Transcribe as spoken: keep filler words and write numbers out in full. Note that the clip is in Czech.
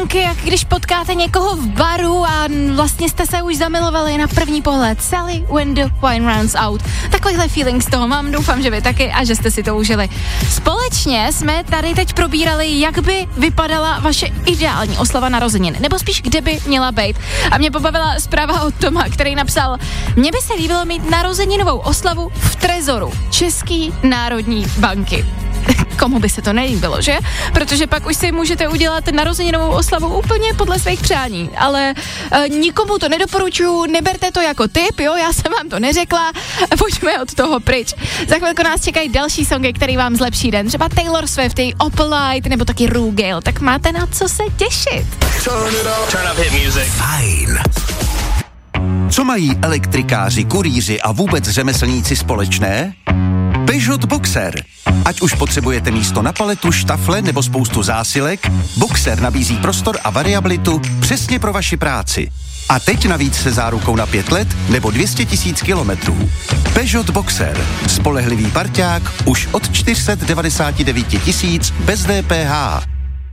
sonky, jak když potkáte někoho v baru a vlastně jste se už zamilovali na první pohled. Sally when the wine runs out. Takovýhle feeling z toho mám, doufám, že vy taky a že jste si to užili. Společně jsme tady teď probírali, jak by vypadala vaše ideální oslava narozenin, nebo spíš kde by měla být. A mě pobavila zpráva od Toma, který napsal: mně by se líbilo mít narozeninovou oslavu v trezoru České národní banky. Komu by se to nelíbilo, že? Protože pak už si můžete udělat narozeninovou oslavu úplně podle svých přání. Ale e, nikomu to nedoporučuju, neberte to jako tip, jo, já jsem vám to neřekla, pojďme od toho pryč. Za chvilku nás čekají další songy, který vám zlepší den. Třeba Taylor Swift, Opal Light nebo taky Rugale, tak máte na co se těšit. Turn up hit music. Fajn. Co mají elektrikáři, kurýři a vůbec řemeslníci společné? Peugeot Boxer. Ať už potřebujete místo na paletu, štafle nebo spoustu zásilek, Boxer nabízí prostor a variabilitu přesně pro vaši práci. A teď navíc se zárukou na pět let nebo dvě stě tisíc kilometrů. Peugeot Boxer. Spolehlivý parťák už od čtyři sta devadesát devět tisíc bez D P H.